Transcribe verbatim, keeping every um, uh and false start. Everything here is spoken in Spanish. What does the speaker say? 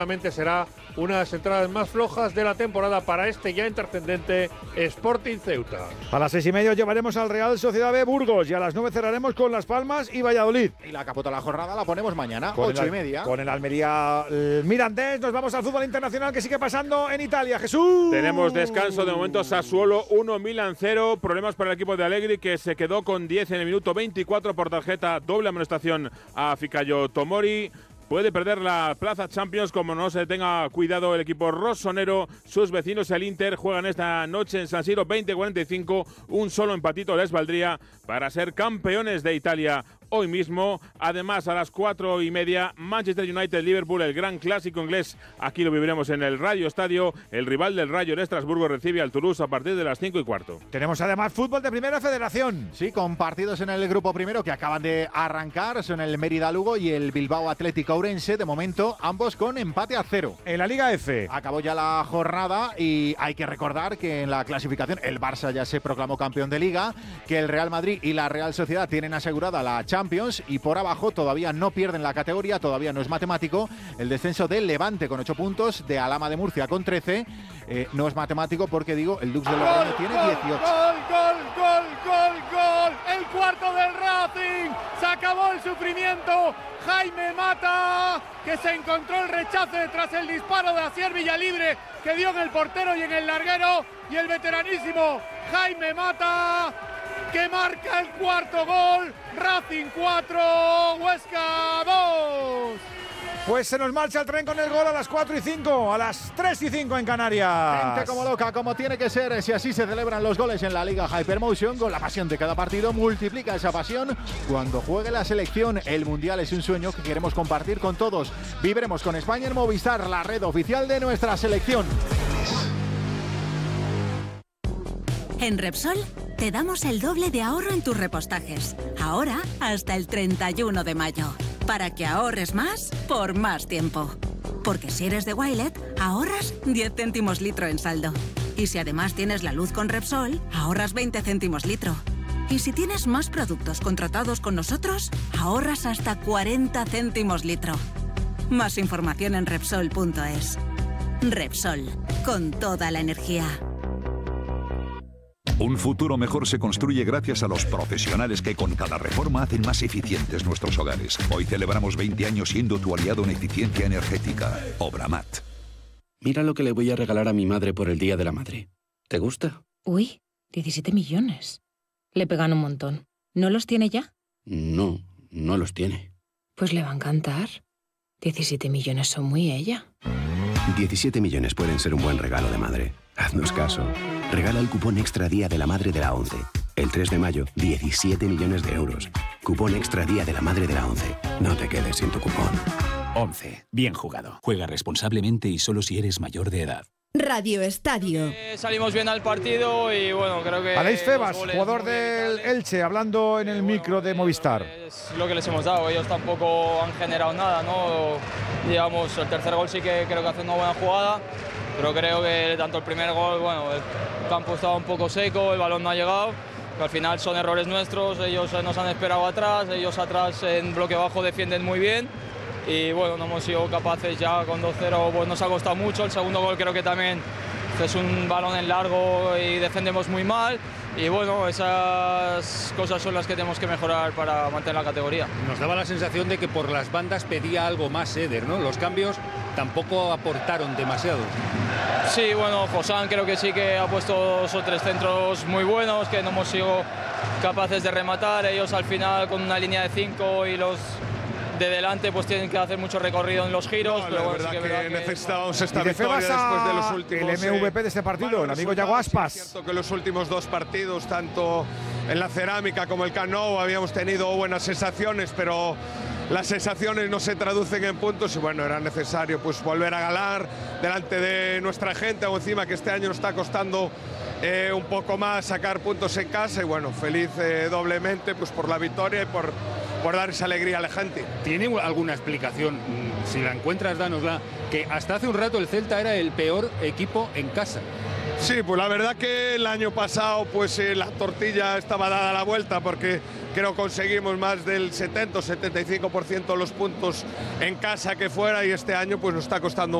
será una de las entradas más flojas de la temporada para este ya intrascendente Sporting Ceuta. A las seis y media llevaremos al Real Sociedad B Burgos y a las nueve cerraremos con Las Palmas y Valladolid. Y la capota de la jornada la ponemos mañana, con ocho el, y media. Con el Almería el Mirandés. Nos vamos al fútbol internacional que sigue pasando en Italia. Jesús. Tenemos descanso de momento. Sassuolo uno, Milan cero. Problemas para el equipo de Allegri, que se quedó con diez en el minuto veinticuatro por tarjeta, doble amonestación a Fikayo Tomori. Puede perder la plaza Champions como no se tenga cuidado el equipo rossonero. Sus vecinos, el Inter, juegan esta noche en San Siro veinte cuarenta y cinco. Un solo empatito les valdría para ser campeones de Italia hoy mismo. Además, a las cuatro y media, Manchester United-Liverpool, el gran clásico inglés. Aquí lo viviremos en el Radio Estadio. El rival del Rayo en Estrasburgo recibe al Toulouse a partir de las cinco y cuarto. Tenemos además fútbol de Primera Federación. Sí, con partidos en el grupo primero que acaban de arrancar. Son el Mérida Lugo y el Bilbao Atlético Ourense. De momento, ambos con empate a cero. En la Liga F. Acabó ya la jornada y hay que recordar que en la clasificación el Barça ya se proclamó campeón de Liga, que el Real Madrid y la Real Sociedad tienen asegurada la Champions. Champions y por abajo todavía no pierden la categoría, todavía no es matemático el descenso del Levante con ocho puntos, de Alhama de Murcia con trece, eh, no es matemático porque digo el Dux de Logroño tiene dieciocho. Gol, gol, gol, gol, gol, el cuarto del Racing, se acabó el sufrimiento, Jaime Mata, que se encontró el rechace tras el disparo de Asier Villalibre que dio en el portero y en el larguero, y el veteranísimo Jaime Mata que marca el cuarto gol. Racing cuatro, Huesca dos. Pues se nos marcha el tren con el gol a las cuatro y cinco, a las tres y cinco en Canarias. Gente como loca, como tiene que ser, si así se celebran los goles en la Liga Hypermotion, con la pasión de cada partido, multiplica esa pasión cuando juegue la selección. El Mundial es un sueño que queremos compartir con todos. Viviremos con España en Movistar, la red oficial de nuestra selección. En Repsol te damos el doble de ahorro en tus repostajes. Ahora hasta el treinta y uno de mayo. Para que ahorres más por más tiempo. Porque si eres de Wilet, ahorras diez céntimos litro en saldo. Y si además tienes la luz con Repsol, ahorras veinte céntimos litro. Y si tienes más productos contratados con nosotros, ahorras hasta cuarenta céntimos litro. Más información en Repsol punto es. Repsol, con toda la energía. Un futuro mejor se construye gracias a los profesionales que con cada reforma hacen más eficientes nuestros hogares. Hoy celebramos veinte años siendo tu aliado en eficiencia energética. Obramat. Mira lo que le voy a regalar a mi madre por el Día de la Madre. ¿Te gusta? Uy, diecisiete millones. Le pegan un montón. ¿No los tiene ya? No, no los tiene. Pues le va a encantar. diecisiete millones son muy ella. diecisiete millones pueden ser un buen regalo de madre. Haznos caso. Regala el cupón extra Día de la Madre de la ONCE. El tres de mayo, diecisiete millones de euros. Cupón extra Día de la Madre de la ONCE. No te quedes sin tu cupón. ONCE. Bien jugado. Juega responsablemente y solo si eres mayor de edad. Radio Estadio. Eh, salimos bien al partido y bueno, creo que... Aleix Febas, jugador del Elche, hablando en el micro de Movistar. Es lo que les hemos dado, ellos tampoco han generado nada, ¿no? Digamos, el tercer gol sí que creo que hace una buena jugada, pero creo que tanto el primer gol, bueno, el campo estaba un poco seco, el balón no ha llegado, pero al final son errores nuestros, ellos nos han esperado atrás, ellos atrás en bloque bajo defienden muy bien. Y bueno, no hemos sido capaces ya con dos cero, pues nos ha costado mucho. El segundo gol creo que también es un balón en largo y defendemos muy mal. Y bueno, esas cosas son las que tenemos que mejorar para mantener la categoría. Nos daba la sensación de que por las bandas pedía algo más Eder, ¿no? Los cambios tampoco aportaron demasiado. Sí, bueno, Josán creo que sí que ha puesto dos o tres centros muy buenos, que no hemos sido capaces de rematar. Ellos al final con una línea de cinco y los de delante pues tienen que hacer mucho recorrido en los giros, no, pero bueno, verdad sí que, que, verdad que necesitábamos esta y de victoria después de los últimos. El M V P de este partido, el amigo Yago Aspas. Es cierto que los últimos dos partidos, tanto en la Cerámica como el Camp Nou, habíamos tenido buenas sensaciones, pero las sensaciones no se traducen en puntos y bueno, era necesario pues volver a ganar delante de nuestra gente, o encima que este año nos está costando eh, un poco más sacar puntos en casa y bueno, feliz eh, doblemente pues por la victoria y por por dar esa alegría a la gente. ¿Tiene alguna explicación? Si la encuentras, dánosla, que hasta hace un rato el Celta era el peor equipo en casa. Sí, pues la verdad que el año pasado pues eh, la tortilla estaba dada a la vuelta porque creo que conseguimos más del setenta o setenta y cinco por ciento de los puntos en casa que fuera, y este año pues nos está costando